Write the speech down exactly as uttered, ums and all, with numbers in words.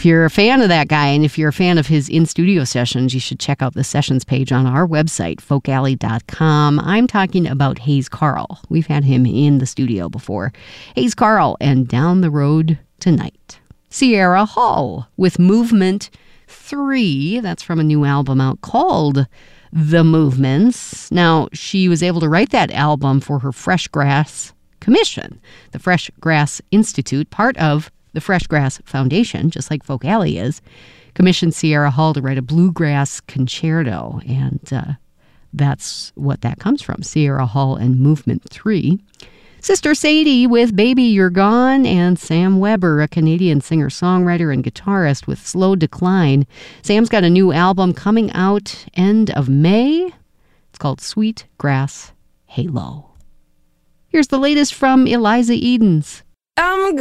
If you're a fan of that guy and if you're a fan of his in-studio sessions, you should check out the sessions page on our website, folk alley dot com. I'm talking about Hayes Carll. We've had him in the studio before. Hayes Carll and Down the Road Tonight. Sierra Hull with Movement three. That's from a new album out called The Movements. Now, she was able to write that album for her Fresh Grass Commission, the Fresh Grass Institute, part of the Fresh Grass Foundation, just like Folk Alley is, commissioned Sierra Hull to write a bluegrass concerto, and uh, that's what that comes from, Sierra Hull and Movement three. Sister Sadie with Baby You're Gone, and Sam Weber, a Canadian singer-songwriter and guitarist, with Slow Decline. Sam's got a new album coming out end of May. It's called Sweet Grass Halo. Here's the latest from Eliza Edens. I'm